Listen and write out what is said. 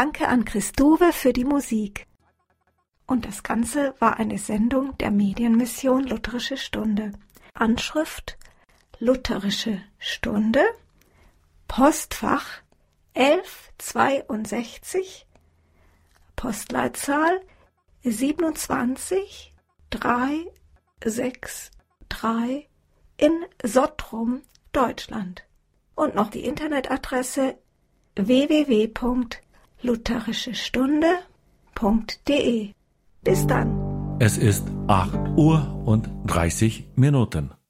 Danke an Christove für die Musik. Und das Ganze war eine Sendung der Medienmission Lutherische Stunde. Anschrift Lutherische Stunde, Postfach 1162, Postleitzahl 27363 in Sottrum, Deutschland. Und noch die Internetadresse www.lutherischestunde.de. Bis dann. Es ist 8:30 Uhr.